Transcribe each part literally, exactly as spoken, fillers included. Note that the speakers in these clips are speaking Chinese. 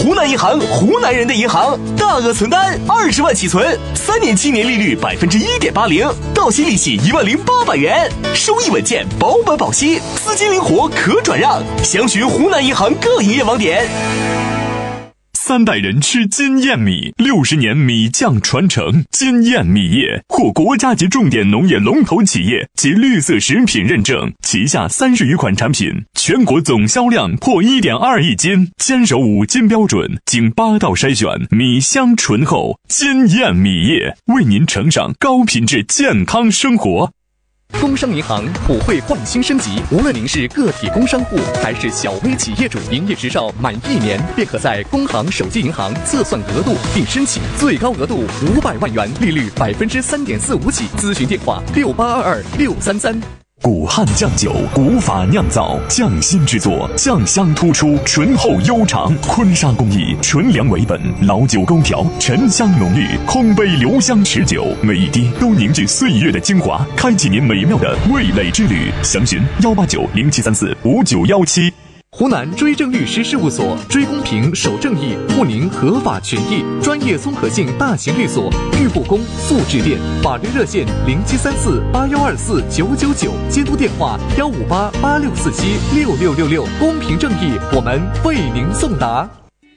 湖南银行，湖南人的银行，大额存单二十万起存，三年期年利率百分之一点八零，到期利息一万零八百元，收益稳健，保本保息，资金灵活可转让。详询湖南银行各营业网点。 三代人吃金燕米，六十年米酱传承。金燕米业获国家级重点农业龙头企业及绿色食品认证，旗下三十余款产品，全国总销量破 一点二亿斤，坚守五金标准，经八道筛选，米香醇厚。金燕米业为您呈上高品质健康生活。 工商银行普惠焕新升级，无论您是个体工商户还是小微企业主，营业执照满一年便可在工行手机银行测算额度并申请，最高额度五百万元，利率百分之三点四五起。咨询电话六八二二六三三。 古汉酱酒，古法酿造，匠心制作，酱香突出，醇厚悠长。坤沙工艺，纯粮为本，老酒勾调，沉香浓郁，空杯留香持久，每一滴都凝聚岁月的精华，开启您美妙的味蕾之旅。详询幺八九零七三四五九幺七。 湖南追正律师事务所，追公平守正义，护您合法权益，专业综合性大型律所，欲不公速致电，法律热线零七三四八幺二四九九九，监督电话幺五八八六四七六六六六，公平正义，我们为您送达。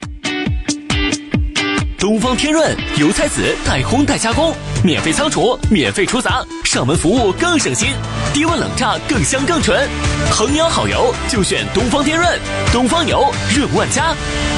东方天润油菜籽代烘代加工，免费仓储，免费出杂，上门服务更省心，低温冷榨更香更纯。衡阳好油就选东方天润，东方油润万家。